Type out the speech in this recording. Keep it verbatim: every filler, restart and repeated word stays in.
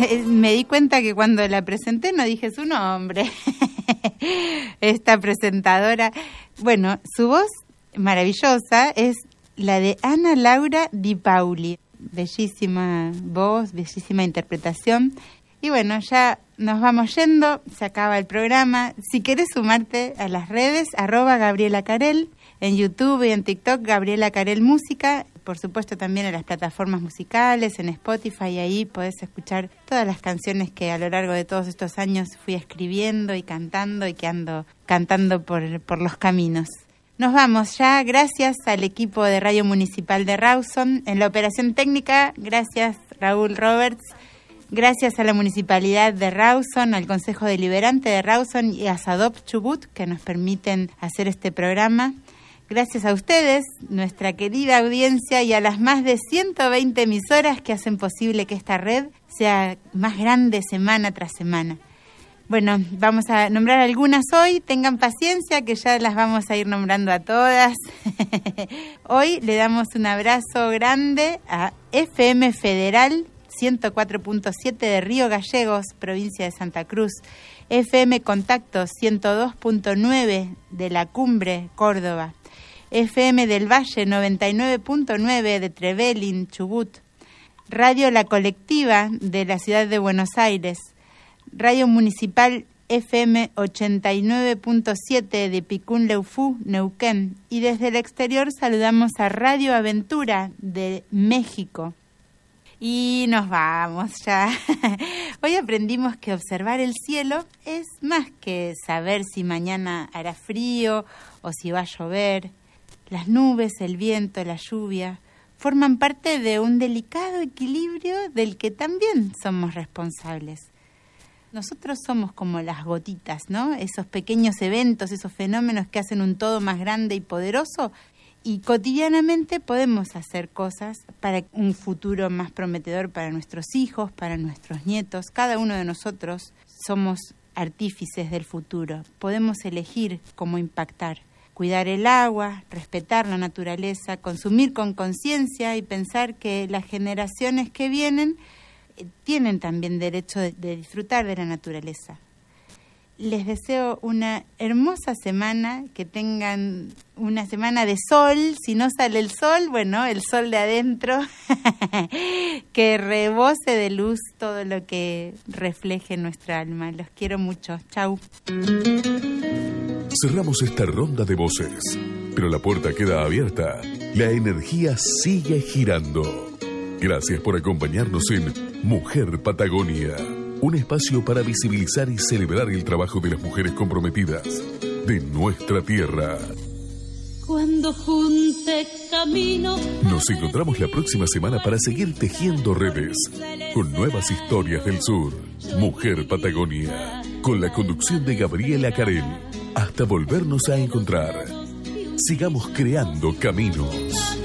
Me di cuenta que cuando la presenté no dije su nombre. Esta presentadora, bueno, su voz maravillosa es la de Ana Laura Di Pauli. Bellísima voz, bellísima interpretación. Y bueno, ya nos vamos yendo, se acaba el programa. Si querés sumarte a las redes, arroba Gabriela Carel, en YouTube y en TikTok, Gabriela Carel Música. Por supuesto también en las plataformas musicales, en Spotify, y ahí podés escuchar todas las canciones que a lo largo de todos estos años fui escribiendo y cantando y que ando cantando por, por los caminos. Nos vamos ya, gracias al equipo de Radio Municipal de Rawson. En la operación técnica, gracias Raúl Roberts. Gracias a la Municipalidad de Rawson, al Consejo Deliberante de Rawson y a SADOP Chubut, que nos permiten hacer este programa. Gracias a ustedes, nuestra querida audiencia, y a las más de ciento veinte emisoras que hacen posible que esta red sea más grande semana tras semana. Bueno, vamos a nombrar algunas hoy. Tengan paciencia que ya las vamos a ir nombrando a todas. Hoy le damos un abrazo grande a F M Federal ciento cuatro punto siete de Río Gallegos, provincia de Santa Cruz, F M Contacto ciento dos punto nueve de La Cumbre, Córdoba, F M del Valle noventa y nueve punto nueve de Trevelin, Chubut, Radio La Colectiva de la ciudad de Buenos Aires, Radio Municipal F M ochenta y nueve punto siete de Picún-Leufú, Neuquén, y desde el exterior saludamos a Radio Aventura de México. Y nos vamos ya. Hoy aprendimos que observar el cielo es más que saber si mañana hará frío o si va a llover. Las nubes, el viento, la lluvia forman parte de un delicado equilibrio del que también somos responsables. Nosotros somos como las gotitas, ¿no? Esos pequeños eventos, esos fenómenos que hacen un todo más grande y poderoso. Y cotidianamente podemos hacer cosas para un futuro más prometedor para nuestros hijos, para nuestros nietos. Cada uno de nosotros somos artífices del futuro. Podemos elegir cómo impactar. Cuidar el agua, respetar la naturaleza, consumir con conciencia y pensar que las generaciones que vienen eh, tienen también derecho de, de disfrutar de la naturaleza. Les deseo una hermosa semana, que tengan una semana de sol. Si no sale el sol, bueno, el sol de adentro, que rebose de luz todo lo que refleje nuestra alma. Los quiero mucho. Chau. Cerramos esta ronda de voces, pero la puerta queda abierta. La energía sigue girando. Gracias por acompañarnos en Mujer Patagonia. Un espacio para visibilizar y celebrar el trabajo de las mujeres comprometidas de nuestra tierra. Cuando junte camino. Nos encontramos la próxima semana para seguir tejiendo redes con nuevas historias del sur. Mujer Patagonia, con la conducción de Gabriela Carel. Hasta volvernos a encontrar. Sigamos creando caminos.